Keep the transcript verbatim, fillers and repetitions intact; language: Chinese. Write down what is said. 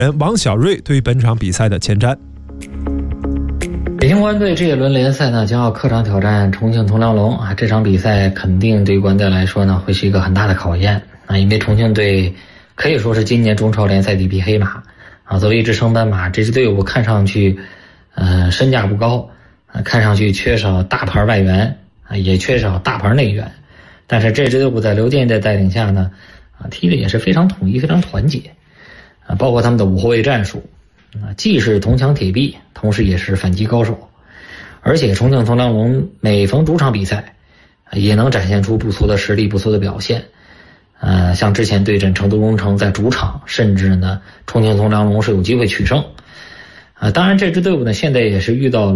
人王小瑞对于本场比赛的前瞻。 北京国安队这一轮联赛呢，将要客场挑战重庆铜梁龙啊。这场比赛肯定对于国安队来说呢，会是一个很大的考验啊，因为重庆队可以说是今年中超联赛的一匹黑马啊。作为一支升班马，这支队伍看上去，呃，身价不高啊，看上去缺少大牌外援啊，也缺少大牌内援。但是这支队伍在刘健的带领下呢，啊，踢的也是非常统一、非常团结啊，包括他们的五后卫战术。啊，既是铜墙铁壁，同时也是反击高手，而且重庆铜梁龙每逢主场比赛，也能展现出不俗的实力、不俗的表现。呃，像之前对阵成都工程在主场，甚至呢，重庆铜梁龙是有机会取胜。啊、呃，当然这支队伍呢，现在也是遇到